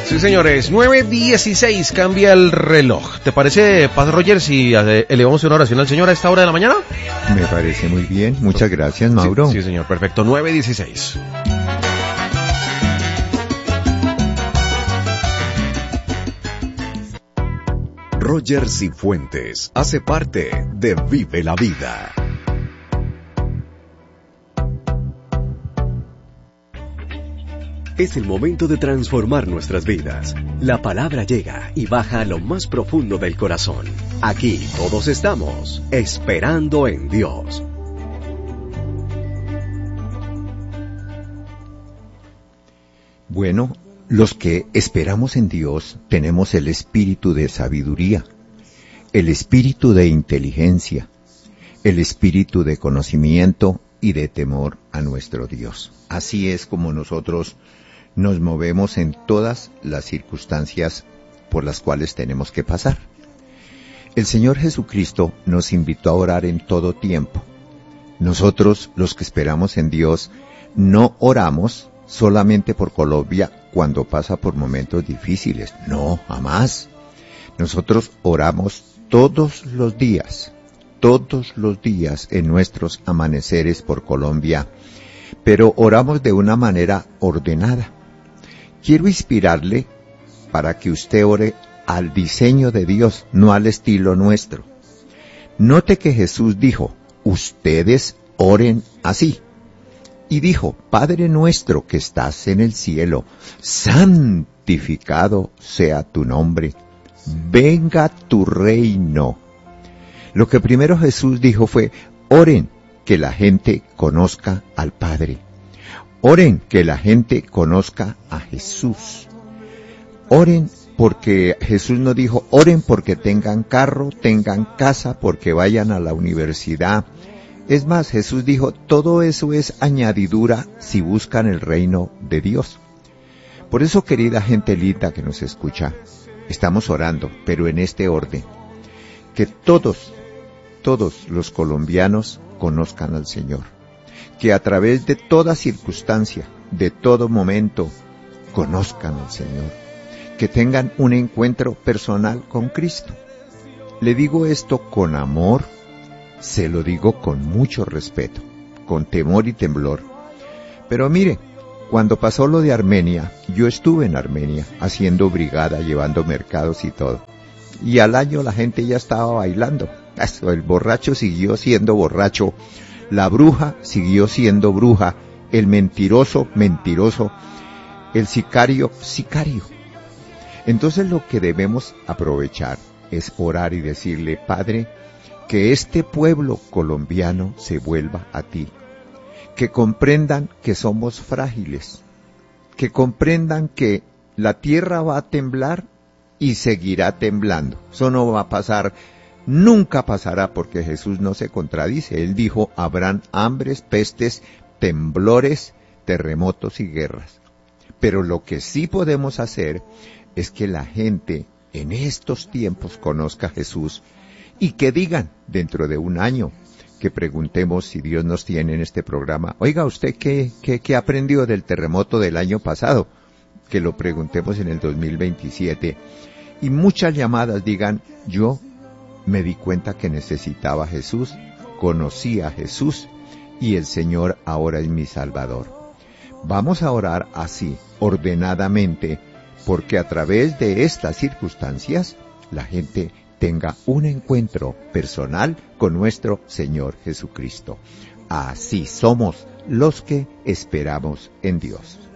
Sí, señores, 9:16, cambia el reloj. ¿Te parece, Paz Roger, si elevamos una oración al Señor a esta hora de la mañana? Me parece muy bien, muchas gracias, Mauro. Sí, señor, perfecto, 9:16. Roger Cifuentes hace parte de Vive la Vida. Es el momento de transformar nuestras vidas. La palabra llega y baja a lo más profundo del corazón. Aquí todos estamos esperando en Dios. Bueno, los que esperamos en Dios tenemos el espíritu de sabiduría, el espíritu de inteligencia, el espíritu de conocimiento y de temor a nuestro Dios. Así es como nosotros nos movemos en todas las circunstancias por las cuales tenemos que pasar. El Señor Jesucristo nos invitó a orar en todo tiempo. Nosotros, los que esperamos en Dios, no oramos solamente por Colombia cuando pasa por momentos difíciles. No, jamás. Nosotros oramos todos los días en nuestros amaneceres por Colombia, pero oramos de una manera ordenada. Quiero inspirarle para que usted ore al diseño de Dios, no al estilo nuestro. Note que Jesús dijo, ustedes oren así. Y dijo, Padre nuestro que estás en el cielo, santificado sea tu nombre, venga tu reino. Lo que primero Jesús dijo fue, oren que la gente conozca al Padre. Oren que la gente conozca a Jesús. Oren porque Jesús no dijo, oren porque tengan carro, tengan casa, porque vayan a la universidad. Es más, Jesús dijo, todo eso es añadidura si buscan el reino de Dios. Por eso, querida gente linda que nos escucha, estamos orando, pero en este orden. Que todos los colombianos conozcan al Señor. Que a través de toda circunstancia, de todo momento, conozcan al Señor. Que tengan un encuentro personal con Cristo. Le digo esto con amor, se lo digo con mucho respeto, con temor y temblor. Pero mire, cuando pasó lo de Armenia, yo estuve en Armenia, haciendo brigada, llevando mercados y todo. Y al año la gente ya estaba bailando. Eso, el borracho siguió siendo borracho, la bruja siguió siendo bruja, el mentiroso, mentiroso, el sicario, sicario. Entonces lo que debemos aprovechar es orar y decirle, Padre, que este pueblo colombiano se vuelva a ti, que comprendan que somos frágiles, que comprendan que la tierra va a temblar y seguirá temblando. Eso no va a pasar, nunca pasará, porque Jesús no se contradice. Él dijo, habrán hambres, pestes, temblores, terremotos y guerras. Pero lo que sí podemos hacer es que la gente en estos tiempos conozca a Jesús y que digan dentro de un año, que preguntemos si Dios nos tiene en este programa, oiga, ¿usted qué aprendió del terremoto del año pasado? Que lo preguntemos en el 2027. Y muchas llamadas digan, yo me di cuenta que necesitaba a Jesús, conocí a Jesús y el Señor ahora es mi Salvador. Vamos a orar así, ordenadamente, porque a través de estas circunstancias la gente tenga un encuentro personal con nuestro Señor Jesucristo. Así somos los que esperamos en Dios.